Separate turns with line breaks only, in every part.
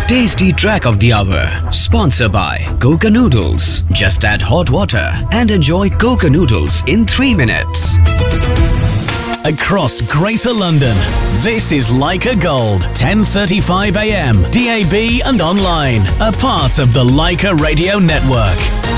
Tasty Track of the Hour. Sponsored by Coca Noodles. Just add hot water and enjoy Coca Noodles in 3 minutes.
Across Greater London, this is Leica Gold, 10:35 a.m, DAB and online, a part of the Leica Radio Network.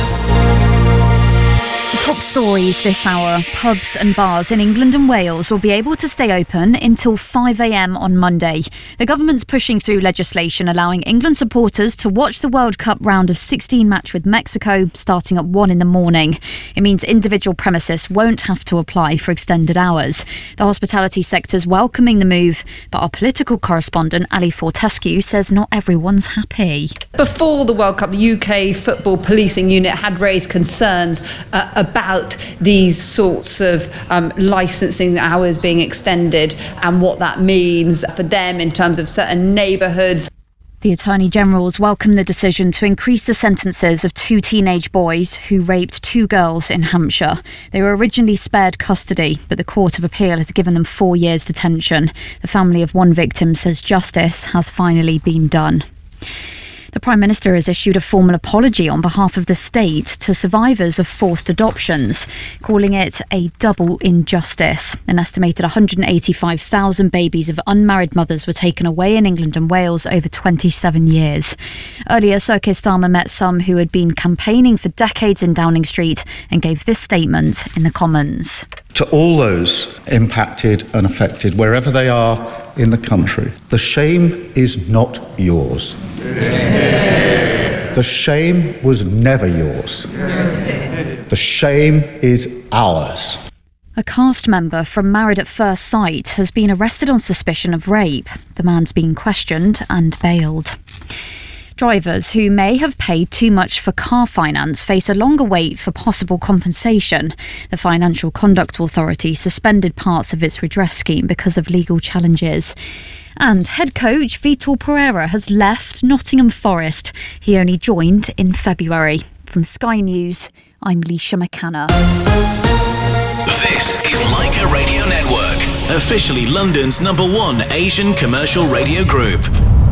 Top stories this hour. Pubs and bars in England and Wales will be able to stay open until 5 a.m. on Monday. The government's pushing through legislation allowing England supporters to watch the World Cup round of 16 match with Mexico starting at 1 in the morning. It means individual premises won't have to apply for extended hours. The hospitality sector's welcoming the move, but our political correspondent Ali Fortescue says not everyone's happy.
Before the World Cup, the UK Football Policing Unit had raised concerns about these sorts of licensing hours being extended and what that means for them in terms of certain neighbourhoods.
The Attorney General's welcomed the decision to increase the sentences of 2 teenage boys who raped 2 girls in Hampshire. They were originally spared custody, but the Court of Appeal has given them 4 years detention. The family of one victim says justice has finally been done. The Prime Minister has issued a formal apology on behalf of the state to survivors of forced adoptions, calling it a double injustice. An estimated 185,000 babies of unmarried mothers were taken away in England and Wales over 27 years. Earlier, Sir Keir Starmer met some who had been campaigning for decades in Downing Street and gave this statement in the Commons.
To all those impacted and affected, wherever they are in the country, the shame is not yours. The shame was never yours. The shame is ours.
A cast member from Married at First Sight has been arrested on suspicion of rape. The man's been questioned and bailed. Drivers who may have paid too much for car finance face a longer wait for possible compensation. The Financial Conduct Authority suspended parts of its redress scheme because of legal challenges. And head coach Vitor Pereira has left Nottingham Forest. He only joined in February. From Sky News, I'm Leisha McCanna.
This is Leica Radio Network, officially London's #1 Asian commercial radio group.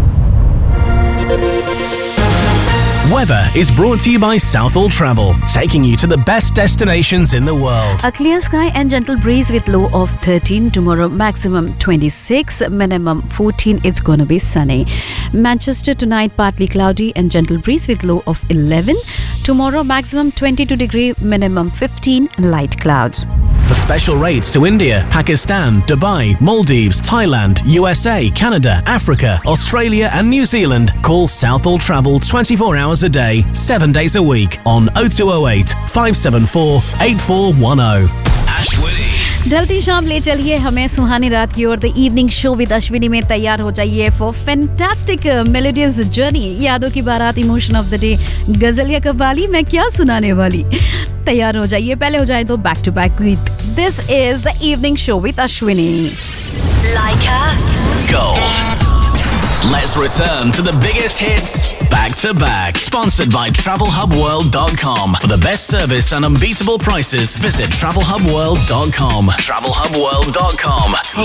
Weather is brought to you by Southall Travel, taking you to the best destinations in the world.
A clear sky and gentle breeze with low of 13. Tomorrow maximum 26, minimum 14. It's gonna be sunny. Manchester tonight partly cloudy and gentle breeze with low of 11. Tomorrow maximum 22 degree, minimum 15, light clouds.
For special rates to India, Pakistan, Dubai, Maldives, Thailand, USA, Canada, Africa, Australia and New Zealand, call Southall Travel 24 hours a day, 7 days a week on 0208 574 8410. Ashwini.
ढलती शाम ले चलिए हमें सुहानी रात की ओर the evening show with Ashwini में तैयार हो जाइए फॉर फैंटास्टिक मेलोडियस जर्नी यादों की बारात इमोशन ऑफ द डे गजल या कव्वाली मैं क्या सुनाने वाली तैयार हो जाइए पहले हो जाए तो back to back with this is the evening show with Ashwini
Leica
Gold. Let's return to the biggest hits back to back. Sponsored by TravelHubWorld.com. For the best service and unbeatable prices, visit TravelHubWorld.com. TravelHubWorld.com.